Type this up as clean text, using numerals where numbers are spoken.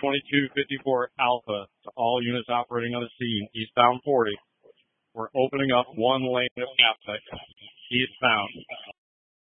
2254 Alpha to all units operating on the scene, eastbound 40. We're opening up one lane of traffic eastbound.